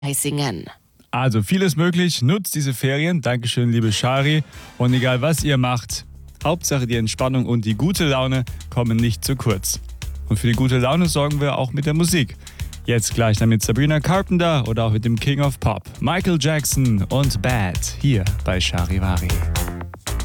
Eisingen. Also vieles möglich, nutzt diese Ferien. Dankeschön, liebe Shari. Und egal was ihr macht, Hauptsache die Entspannung und die gute Laune kommen nicht zu kurz. Und für die gute Laune sorgen wir auch mit der Musik. Jetzt gleich dann mit Sabrina Carpenter oder auch mit dem King of Pop, Michael Jackson und Bad, hier bei Charivari.